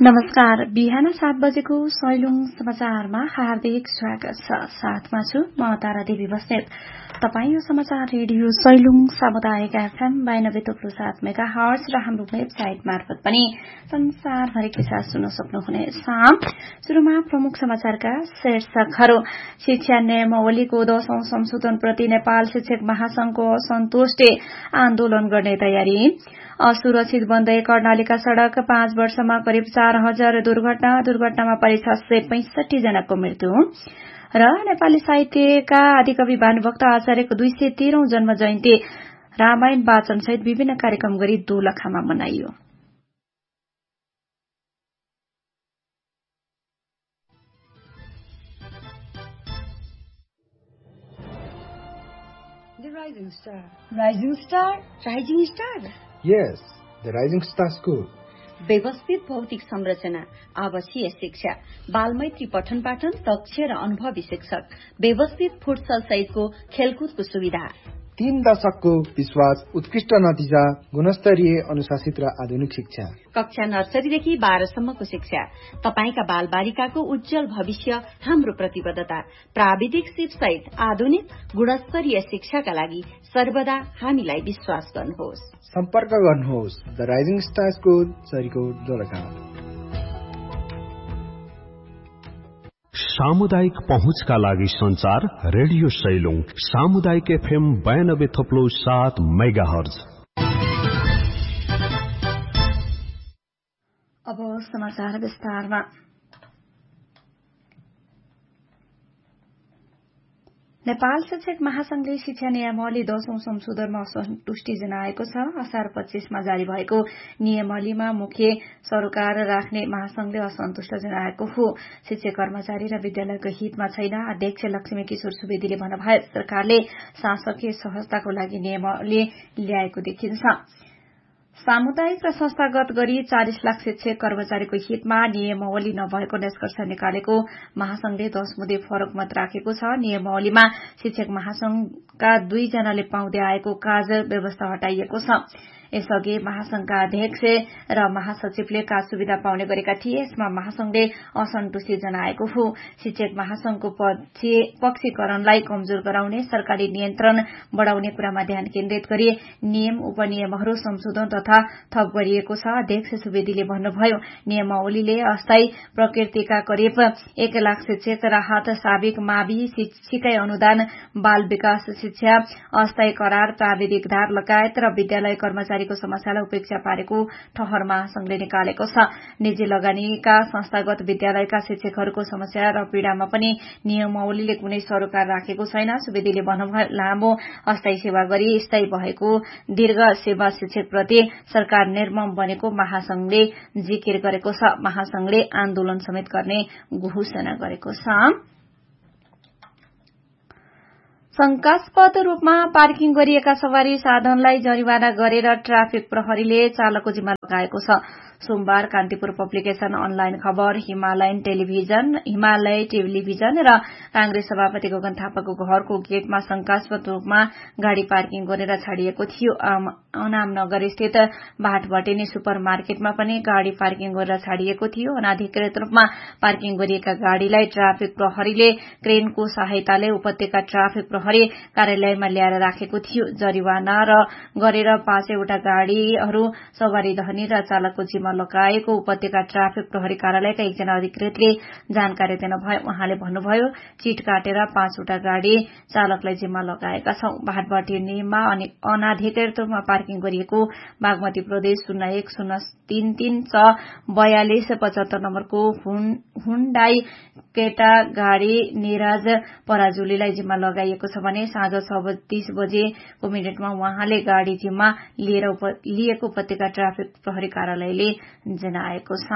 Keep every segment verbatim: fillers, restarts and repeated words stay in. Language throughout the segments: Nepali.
नमस्कार। बिहान सात बजेको सैलुङ समाचारमा हार्दिक स्वागत छ। साथमा छु म तारा देवी बस्नेत। तपाईँ यो समाचार रेडियो सैलुङ सामुदायिक एफएम बानब्बे थोप्लो सात मेगा हर्ज र हाम्रो वेबसाइट मार्फत पनि संसारभरिकै साथ सुन्न सक्नुहुनेछ। शुरूमा प्रमुख समाचारका शीर्षकहरू। शिक्षा नियमावलीको दशौं संशोधनप्रति नेपाल शिक्षक महासंघको असन्तुष्टि, आन्दोलन गर्ने तयारी। असुरक्षित बन्दै कर्णालीका सड़क, पाँच वर्षमा करिब चार हजार दुर्घटना, दुर्घटनामा परे छ सय पैंसठी जनाको मृत्यु। र नेपाली साहित्यका आदिकवि भानुभक्त आचार्यको दुई सय तेह्रौं जन्म जयन्ती रामायण वाचन सहित विभिन्न कार्यक्रम गरी दोलखामा मनाइयो। The Rising Star. Rising Star? Rising Star? Yes, the Rising Star School. व्यवस्थित भौतिक संरचना, आवासीय शिक्षा, बालमैत्री पठन पाठन, दक्ष र अनुभवी शिक्षक, व्यवस्थित फुटसल सहितको खेलकुदको सुविधा, तीन दशकको विश्वास, उत्कृष्ट नतिजा, गुणस्तरीय अनुशासित र आधुनिक शिक्षा, कक्षा नर्सरीदेखि बाह्रसम्मको शिक्षा, तपाईका बाल बालिकाको उज्जवल भविष्य हाम्रो प्रतिबद्धता, प्राविधिक सिप सहित आधुनिक गुणस्तरीय शिक्षाका लागि सर्वदा हामीलाई विश्वास गर्नुहोस्। सम्पर्क गर्नुहोस् the rising star school, Sarikot, Dolakha. सामुदायिक पहुँचका लागि संचार रेडियो सैलुङ सामुदायिक एफएम बयानब्बे थोप्लो सात मेगा हर्ज। अब समाचार विस्तारमा। नेपाल शिक्षक महासंघले शिक्षा नियमावली दशौं संशोधनमा असन्तुष्टि जनाएको छ। असार पच्चीसमा जारी भएको नियमावलीमा मुख्य सरोकार राख्ने महासंघले असन्तुष्ट जनाएको हो। शिक्षक कर्मचारी र विद्यालयको हितमा छैन। अध्यक्ष लक्ष्मी किशोर सुवेदीले भन्नुभयो, सरकारले शासकीय सहजताको लागि नियमावली ल्याएको देखिन्छ। सामुदायिक र संस्थागत गरी चालिस लाख शिक्षक कर्मचारीको हितमा नियमावली नभएको निष्कर्ष निकालेको महासंघले दश मुदे फरक मत राखेको छ। नियमावलीमा शिक्षक महासंघका दुईजनाले पाउँदै आएको काज व्यवस्था हटाइएको छ। यसअघि महासंघका अध्यक्ष र महासचिवले काज सुविधा पाउने गरेका थिए। यसमा महासंघले असन्तुष्टि जनाएको हो। शिक्षक महासंघको पक्षीकरणलाई कमजोर गराउने, सरकारी नियन्त्रण बढ़ाउने कुरामा ध्यान केन्द्रित गरी नियम उपनियमहरू संशोधन तथा थप गरिएको छ। अध्यक्ष सुवेदीले भन्नुभयो, नियमावलीले अस्थायी प्रकृतिका करिब एक लाख शिक्षक राहत, साबिक मावि, सिकाइ अनुदान, बाल विकास शिक्षा, अस्थायी करार, प्राविधिक धार लगायत र विद्यालय कर्मचारी को समस्यालाई उपेक्षा पारेको ठहर महासंघले निकालेको छ। निजी लगानीका संस्थागत विद्यालयका शिक्षकहरूको समस्या र पीड़ामा पनि नियमावलीले कुनै सरोकार राखेको छैन। सुवेदीले भन्नुभयो, लामो अस्थायी सेवा गरी स्थायी भएको दीर्घ सेवा शिक्षकप्रति सरकार निर्मम बनेको महासंघले जिकिर गरेको छ। महासंघले आन्दोलन समेत गर्ने घोषणा गरेको छ। शंकास्पद रूपमा पार्किङ गरिएका सवारी साधनलाई जरिवाना गरेर ट्राफिक प्रहरीले चालकको जिम्मा लगाएको छ। सोमबार कान्तिपुर पब्लिकेशन, अनलाइन खबर, हिमालयन टेलिभिजन, हिमालय टेलिभिजन र कांग्रेस सभापति गगन थापाको घरको गेटमा शंकास्पद रूपमा गाड़ी पार्किङ गरेर छाडिएको थियो। अनामनगर स्थित भाटभटेनी सुपर मार्केटमा पनि गाड़ी पार्किङ गरेर छाडिएको थियो। अनाधिकृत रूपमा पार्किङ गरिएका गाड़ीलाई ट्राफिक प्रहरीले क्रेनको सहायताले उपत्यका ट्राफिक प्रहरी कार्यालयमा ल्याएर राखेको थियो। जरिवाना र गरेर पाँचवटा गाड़ीहरू सवारी धनी र चालकको जिम्मा लगाएको उपत्यका ट्राफिक प्रहरी कार्यालयका एकजना अधिकृतले जानकारी दिनुभयो। उहाँले भन्नुभयो, चिट काटेर पाँचवटा गाड़ी चालकलाई जिम्मा लगाएका छौं। भाटभटेनीमा अनाधिकृत रूपमा पार्किङ गरिएको बागमती प्रदेश शून्य एक शून्य तीन तीन छ बयालिस पचहत्तर नम्बरको हुन्डाई केटा गाड़ी निराज पराजुलीलाई जिम्मा लगाइएको छ भने साँझ छ तीस बजेको मिनटमा उहाँले गाड़ी जिम्मा लिएको उपत्यका ट्राफिक प्रहरी कार्यालयले जनाएको छ।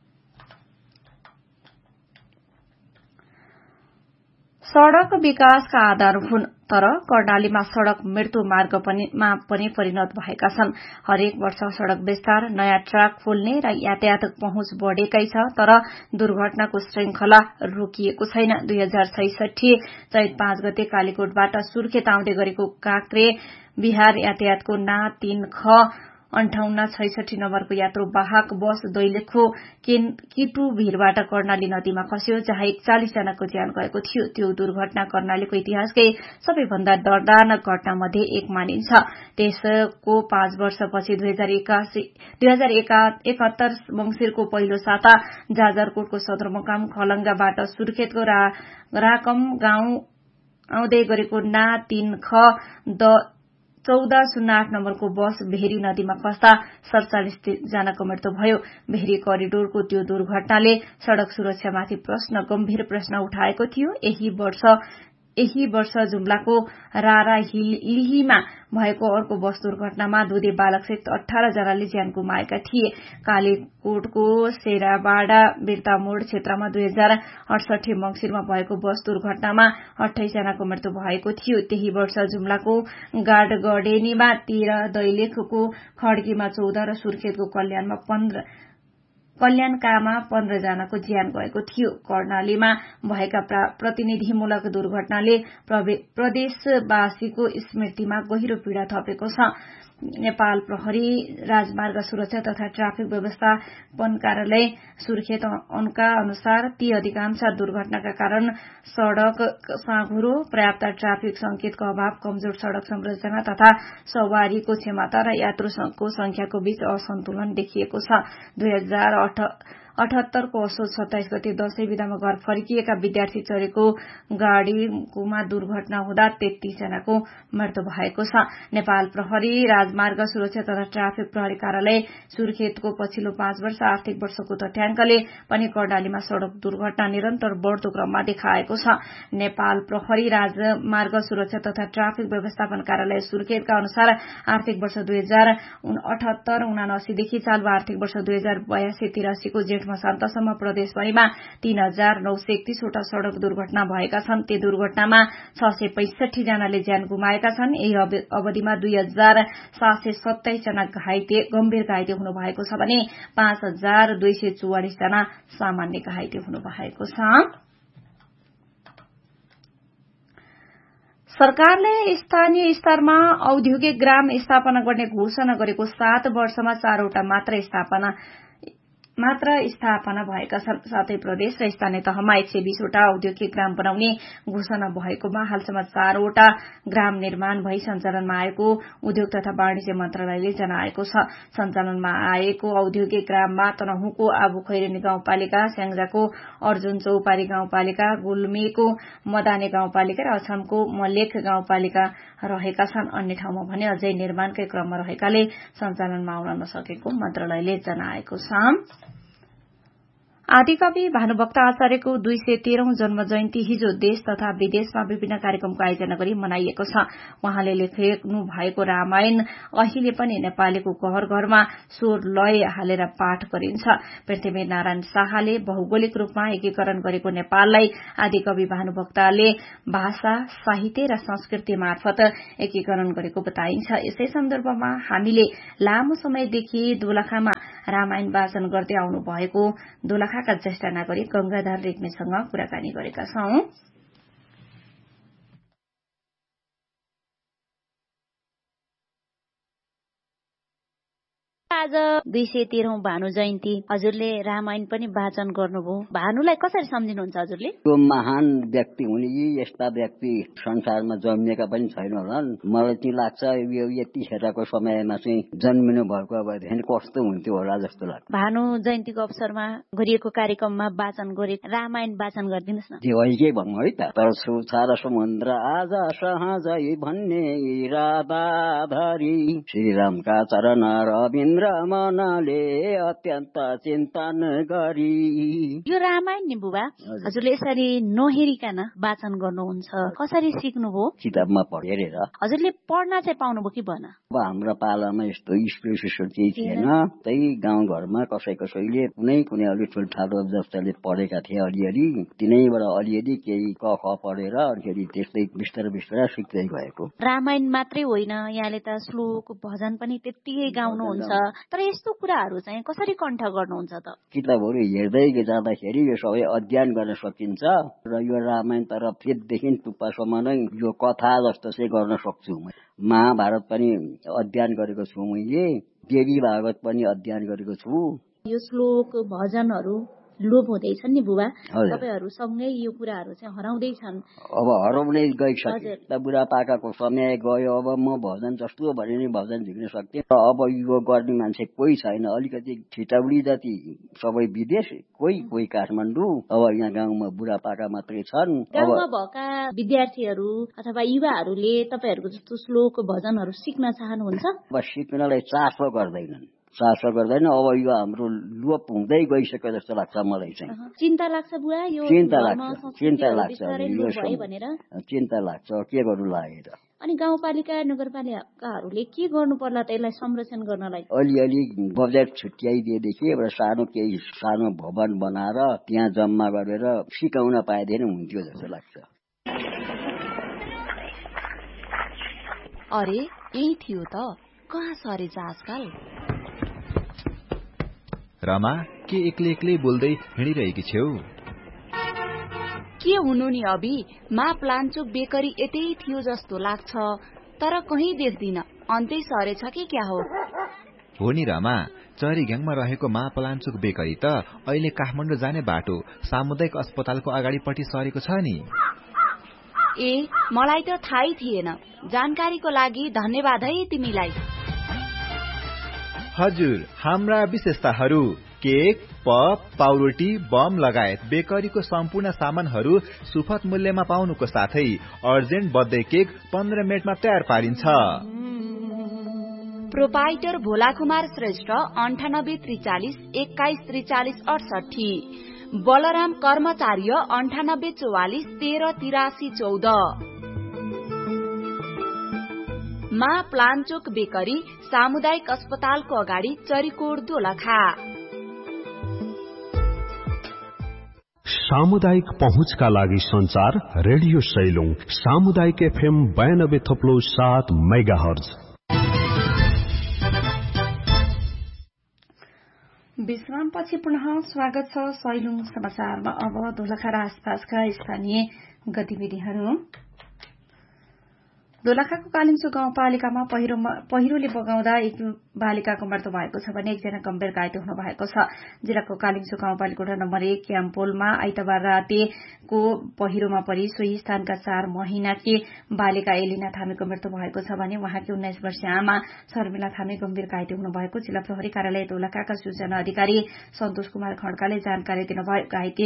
सड़क विकासका आधार हुन्, तर कर्णालीमा सड़क मृत्यु मार्गमा पनि परिणत भएका छन्। हरेक वर्ष सड़क विस्तार, नयाँ ट्र्याक खोल्ने र यातायात पहुँच बढ़ेकै छ, तर दुर्घटनाको श्रृंखला रोकिएको छैन। दुई हजार छैसठी चैत पाँच गते कालीकोटबाट सुर्खेत आउँदै गरेको काक्रे बिहार यातायातको ना तीन ख अन्ठाउन्न छैसठी नम्बरको यात्रु वाहक बस दैलेखको किटु भीरबाट कर्णाली नदीमा खस्यो जहाँ एकचालिस जनाको ज्यान गएको थियो। त्यो दुर्घटना कर्णालीको इतिहासकै सबैभन्दा डरदायक घटना मध्ये एक मानिन्छ। त्यसको पाँच वर्षपछि दुई हजार एकासी दुई हजार एकहत्तर मंसिरको पहिलो साता जाजरकोटको सदरमुकाम खलंगाबाट सुर्खेतको रा, राकम गाउँ आउँदै गरेको ना तीन ख द चौध शून्य आठ नम्बरको बस भेरी नदीमा खस्दा सड़चालिस जनाको मृत्यु भयो। भेरी करिडोरको त्यो दुर्घटनाले सड़क सुरक्षामाथि प्रश्न गम्भीर प्रश्न उठाएको थियो। यही वर्ष यही वर्ष जुम्लाको रारा लिहीमा भएको अर्को बस दुर्घटनामा दुधे बालकसहित अठार जनाले ज्यान गुमाएका थिए। कालीकोटको सेराबाड़ा बिर्तामोड़ क्षेत्रमा दुई हजार अडसठी मंसिरमा भएको बस दुर्घटनामा अठाइस जनाको मृत्यु भएको थियो। त्यही वर्ष जुम्लाको गाडगडेनीमा तेह्र, दैलेखको खड्कीमा चौध र सुर्खेतको कल्याणमा पन्ध्र कल्याणकामा पन्ध्र जनाको ज्यान गएको थियो। कर्णालीमा भएका प्रतिनिधिमूलक दुर्घटनाले प्रदेशवासीको स्मृतिमा गहिरो पीड़ा थपेको छ। नेपाल प्रहरी राजमार्ग सुरक्षा तथा ट्राफिक व्यवस्थापन कार्यालय सुर्खेत अनुका अनुसार ती अधिकांश दुर्घटनाका कारण सड़क साँघुरो, पर्याप्त ट्राफिक संकेतको अभाव, कमजोर सड़क संरचना तथा सवारीको क्षमता र यात्रुको संख्याको बीच असन्तुलन देखिएको छ। दुई हजार अठहत्तरको असोज सत्ताइस गते दशैं विदामा घर फर्किएका विद्यार्थी चढेको गाड़ीमा दुर्घटना हुँदा तेत्तीस जनाको मृत्यु भएको छ। नेपाल प्रहरी राजमार्ग सुरक्षा तथा ट्राफिक प्रहरी कार्यालय सुर्खेतको पछिल्लो पाँच वर्ष आर्थिक वर्षको तथ्याङ्कले पनि कर्णालीमा सड़क दुर्घटना निरन्तर बढ़दो क्रममा देखाएको छ। नेपाल प्रहरी राजमार्ग सुरक्षा तथा ट्राफिक व्यवस्थापन कार्यालय सुर्खेतका अनुसार आर्थिक वर्ष दुई हजार अठहत्तर उनासीदेखि चालू आर्थिक वर्ष दुई हजार बयासी तिरासीको जेठ मसान्तसम्म प्रदेशभरिमा तीन हजार नौ सय एकतीसवटा सड़क दुर्घटना भएका छन्। ती दुर्घटनामा छ सय पैंसठी जनाले ज्यान गुमाएका छन्। यही अवधिमा दुई हजार सात सय सत्ताइस जना घाइते गम्भीर घाइते हुनु भएको छ भने पाँच हजार दुई सय चौवालिस जना सामान्य घाइते हुनु भएको छ। सरकारले स्थानीय स्तरमा औद्योगिक ग्राम स्थापना गर्ने घोषणा गरेको सात वर्षमा चारवटा मात्र स्थापना मात्र स्थापना भएका छन्। साथै प्रदेश र स्थानीय तहमा एक सय बीसवटा औद्योगिक ग्राम बनाउने घोषणा भएकोमा हालसम्म चारवटा ग्राम निर्माण भई सञ्चालनमा आएको उद्योग तथा वाणिज्य मन्त्रालयले जनाएको छ। सञ्चालनमा आएको औद्योगिक ग्राममा तनहुँको आबुखैरेनी गाउँपालिका, स्याङ्जाको अर्जुन चौपारी गाउँपालिका, गुल्मीको मदाने गाउँपालिका र अछामको मलेख गाउँपालिका रहेका छन्। अन्य ठाउँमा भने अझै निर्माणकै क्रममा रहेकाले सञ्चालनमा आउन नसकेको मन्त्रालयले जनाएको छ। आदिकवि भानुभक्त आचार्यको दुई सय तेह्रौं जन्म जयन्ती हिजो देश तथा विदेशमा विभिन्न कार्यक्रमको आयोजना गरी मनाइएको छ। उहाँले लेख्नु भएको रामायण अहिले पनि नेपालीको घर घरमा स्वर लय हालेर पाठ गरिन्छ। पृथ्वी नारायण शाहले भौगोलिक रूपमा एकीकरण गरेको नेपाललाई आदिकवि भानुभक्तले भाषा, साहित्य र संस्कृति मार्फत एकीकरण गरेको बताइन्छ। यसै सन्दर्भमा हामीले लामो समयदेखि दोलखामा रामायण वाचन गर्दै आउनु भएको दोलखाका ज्येष्ठ नागरिक गंगाधर रेग्मीसँग कुराकानी गरेका छौं। आज दुई सय तेह्रौं भानु जयन्ती, हजुरले रामायण पनि वाचन गर्नुभयो। भानुलाई कसरी सम्झिनुहुन्छ हजुरले? त्यो महान व्यक्ति हुने कि यस्ता व्यक्ति संसारमा जन्मिएका पनि छैन होला। मलाई चाहिँ लाग्छ यो यतिखेरको समयमा चाहिँ जन्मिनु भएको भएदेखि कस्तो हुन्थ्यो होला जस्तो लाग्छ। भानु जयन्तीको अवसरमा गरिएको कार्यक्रममा वाचन गरे रामायण वाचन गरिदिनुहोस् न। देवैकै भनौँ है त। तर सुछार समुद्र आज सहजै भन्ने इरादाधरी श्रीरामका चरण रविन्द्र मनले अत्यन्त चिन्तन गरी। यो रामायण नि बुबा हजुरले यसरी नहेरिकन वाचन गर्नुहुन्छ, कसरी सिक्नुभयो? किताबमा पढेर। हजुरले पढ्न चाहिँ पाउनुभयो कि भन? अब हाम्रो पालामा यस्तो स्कुल सिस्कुल केही थिएन। त्यही गाउँ घरमा कसै कसैले कुनै कुनै अलिक ठुल्ठालो जस्ताले पढेका थिए अलिअलि, तिनैबाट अलिअलि केही क ख पढेर अलिअलि त्यस्तै बिस्तारै बिस्तारै सिक्दै गएको। रामायण मात्रै होइन, यहाँले त श्लोक भजन पनि त्यत्तिकै गाउनुहुन्छ। तर यस्तो कुराहरू चाहिँ कसरी कण्ठ गर्नुहुन्छ त? किताबहरू हेर्दै जाँदाखेरि यो सबै अध्ययन गर्न सकिन्छ र यो रामायण तर फेददेखि टुप्पासम्म नै यो कथा जस्तो चाहिँ गर्न सक्छु। महाभारत पनि अध्ययन गरेको छु मैले। देवी भागवत पनि अध्ययन गरेको छु। यो श्लोक भजनहरू लोप हुँदैछन् नि बुबा, तपाईहरूसँगै यो कुराहरू चाहिँ हराउँदैछन्। अब हराउनै गइसक्यो, बुढापाकाको समय गयो। अब म भजन जस्तो भने नि भजन झिक्न सक्थेँ। अब यो गर्ने मान्छे कोही छैन। अलिकति छिटौडी जति सबै विदेश, कोही कोही काठमाडौँ। अब यहाँ गाउँमा बुढापाका मात्रै छन्। गाउँमा भएका विद्यार्थीहरू अथवा युवाहरूले तपाईँहरूको जस्तो श्लोक भजनहरू सिक्न चाहनुहुन्छ? अब सिक्नलाई चासो गर्दैनन् चासो गर्दैन। अब यो हाम्रो लोप हुँदै गइसक्यो जस्तो लाग्छ मलाई चाहिँ। चिन्ता लाग्छ बुवा? यो चिन्ता लाग्छ चिन्ता लाग्छ भनेर चिन्ता लाग्छ। के गर्नु लागेर अनि गाउँपालिका नगरपालिकाहरूले के गर्नु पर्ला त यसलाई संरक्षण गर्नलाई? अलिअलि बजेट छुट्याइदिएदेखि एउटा सानो केही सानो भवन बनाएर त्यहाँ जम्मा गरेर सिकाउन पाइदिएन हुन्थ्यो जस्तो लाग्छ। अरे यही थियो त, कहाँ सरे आजकल? रमा, के एक्लै एक्लै बोल्दै हिँडिरहेकी छेउ? के हुनु नि अबि, मा प्लान्चोक बेकरी यतै थियो जस्तो लाग्छ, तर कहीँ देख्दिन। अन्तै सरेछ कि क्या हो? हो नि रमा, चरीग्याङमा रहेको मा प्लान्चोक बेकरी त अहिले काठमाडौँ जाने बाटो सामुदायिक अस्पतालको अगाडिपट्टि सरेको छ नि। ए, मलाई त थाहै थिएन। जानकारीको लागि धन्यवाद है तिमीलाई। हजुर, हाम्रा विशेषताहरू केक, पप, पाउरोटी, बम लगायत बेकरीको सम्पूर्ण सामानहरू सुपथ मूल्यमा पाउनुको साथै अर्जेन्ट बर्थडे केक पन्ध्र मिनटमा तयार पारिन्छ। प्रोपाइटर भोला कुमार श्रेष्ठ अन्ठानब्बे त्रिचालिस एक्काइस त्रिचालिस अडसठी, बलराम कर्मचार्य अन्ठानब्बे चौवालिस तेह्र तिरासी चौध। मा प्लान्चोक बेकरी सामुदायिक अस्पतालको अगाडि चरीकोट दोलखा। सामुदायिक पहुँचका लागि संचार रेडियो सैलुङ सामुदायिक एफएम बयानब्बे थप्लो सात मेगा हर्ज। विश्रामपछि पुनः स्वागत छ सैलुङ समाचारमा। अब दोलखा र आसपासका स्थानीय गतिविधिहरू। दोलखाको कालिम्चो गाउँपालिकामा पहिरोले बगाउँदा एक बालिकाको मृत्यु भएको छ भने एकजना गम्भीर घाइते हुनु भएको छ। जिल्लाको कालिम्चो गाउँपालिका नम्बर एक क्याम्पोलमा आइतबार रातेको पहिरोमा परि सोही स्थानका चार महिनाकी बालिका एलिना थामीको मृत्यु भएको छ भने उहाँकी उन्नाइस वर्षीय आमा शर्मिला थामी गम्भीर घाइते हुनुभएको जिल्ला प्रहरी कार्यालय दोलखाका सूचना अधिकारी सन्तोष कुमार खड्काले जानकारी दिनुभयो। घाइते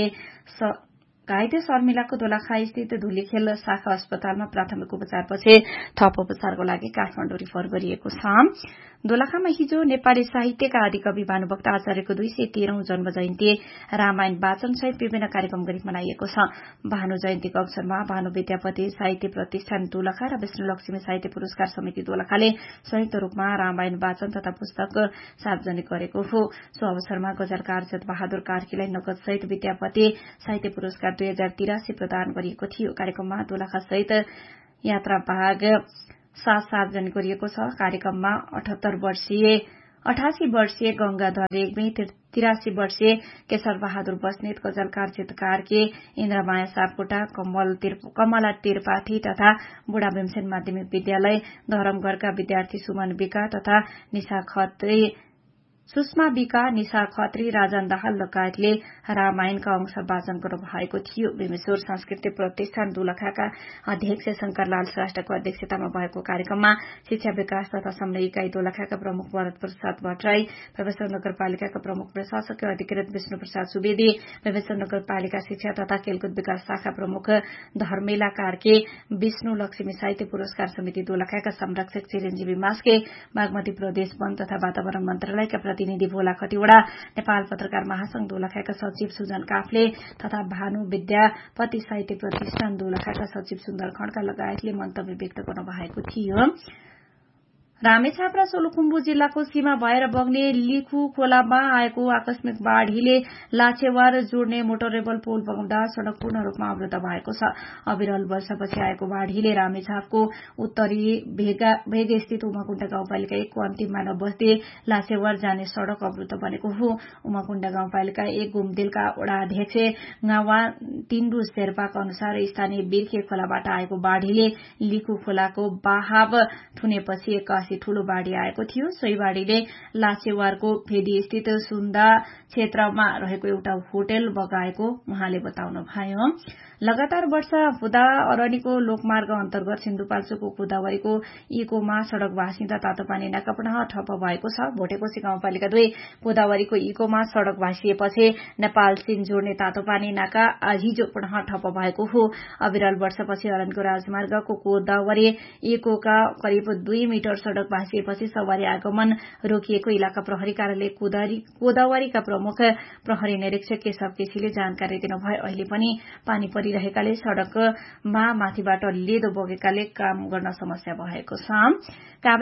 घाइते शर्मिलाको दोलखा स्थित धुलीखेल शाखा अस्पतालमा प्राथमिक उपचारपछि थप उपचारको लागि काठमाडौँ रिफर गरिएको छ। दोलखामा हिजो नेपाली साहित्यका आदिकवि भानुभक्त आचार्यको दुई सय तेह्रौं जन्म जयन्ती रामायण वाचन सहित विभिन्न कार्यक्रम गरी मनाइएको छ। भानु जयन्तीको अवसरमा भानु विद्यापति साहित्य प्रतिष्ठान दोलखा र विष्णुलक्ष्मी साहित्य पुरस्कार समिति दोलखाले संयुक्त रूपमा रामायण वाचन तथा पुस्तक सार्वजनिक गरेको हो। सो अवसरमा गजलकार जत बहादुर कार्कीलाई नगद सहित विद्यापति साहित्य पुरस्कार दुई हजार तिरासी प्रदान गरिएको थियो। कार्यक्रममा दोलखा सहित यात्रा भाग सात सार्वजनिक गरिएको छ। कार्यक्रममा अठहत्तर वर्षीय अठासी वर्षीय गंगाधर रेग्मी, तिरासी वर्षीय केशर बहादुर बस्नेत, गजलकार जित कार्की, इन्द्रमाया सापकोटा, कमल कमला त्रिपाठी तथा बुढा भीमसेन माध्यमिक विद्यालय धरमगढ़का विद्यार्थी सुमन विका तथा निशा खत्री सुषमा विका, निशा खत्री, राजन दाहाल लगायतले रामायणका अंश वाचन गर्नु भएको थियो। भीमेश्वर सांस्कृतिक प्रतिष्ठान दोलखाका अध्यक्ष शंकरलाल श्रेष्ठको अध्यक्षतामा भएको कार्यक्रममा शिक्षा विकास तथा समन्वय इकाई दोलखाका प्रमुख भरत प्रसाद भट्टराई, व्यवस्था नगरपालिकाका प्रमुख प्रशासक अधिकृत विष्णु प्रसाद सुवेदी, व्यवस्था नगरपालिका शिक्षा तथा खेलकुद विकास शाखा प्रमुख धर्मेला कार्के, विष्णु लक्ष्मी साहित्य पुरस्कार समिति दोलखाका संरक्षक चिरञ्जीवी मास्के, बागमती प्रदेश वन तथा वातावरण मन्त्रालयका प्रतिनिधि भोला खतिवड़ा, नेपाल पत्रकार महासंघ दोलखाका सचिव सुजन काफ्ले तथा भानु विद्यापति साहित्य प्रतिष्ठान दोलखाका सचिव सुन्दर खड्का लगायतले मन्तव्य व्यक्त गर्नु भएको थियो। रामेछाप र सोलुखुम्बु जिल्लाको सीमा भएर बग्ने लिखु खोलामा आएको आकस्मिक बाढ़ीले लाछेवार जोड्ने मोटरेबल पुल बगाउँदा सड़क पूर्ण रूपमा अवरुद्ध भएको छ। अविरल वर्षपछि आएको बाढ़ीले रामेछापको उत्तरी भेगा भेग स्थित उमाकुण्ड गाउँपालिका एकको अन्तिम मानव बस्ती लाछेवार जाने सड़क अवरुद्ध बनेको हो। उमाकुण्ड गाउँपालिका एक घुमदिलका वडा अध्यक्ष गावा तिण्डु शेर्पाका अनुसार स्थानीय बिर्खे खोलाबाट आएको बाढ़ीले लिखु खोलाको बहाव थुनेपछि एक सडकवासी ठूलो बाढ़ी आएको थियो। सोही बाढ़ीले लाचेवारको फेदी स्थित सुन्दा क्षेत्रमा रहेको एउटा होटल बगाएको उहाँले बताउनु भयो। लगातार वर्षा हुँदा अरनीको लोकमार्ग अन्तर्गत सिन्धुपाल्चोकको गोदावरीको इकोमा सड़क भाँसिँदा तातोपानी नाका पुनः ठप्प भएको छ। भोटेकोशी गाउँपालिका दुई गोदावरीको इकोमा सड़क भाँसिएपछि नेपाल चीन जोड्ने तातोपानी नाका हिजो पुनः ठप्प भएको हो। अविरल वर्षापछि अरनको राजमार्गको गोदावरी इकोका करिब दुई मिटर सड़क भाँसिएपछि सवारी आगमन रोकिएको इलाका प्रहरी कार्यालय गोदावरीका प्रमुख प्रहरी निरीक्षक केशव केसीले जानकारी दिनुभयो। अहिले पनि पानी परिरहेकाले सड़कमा माथिबाट लेदो बगेकाले काम गर्न समस्या भएको छ।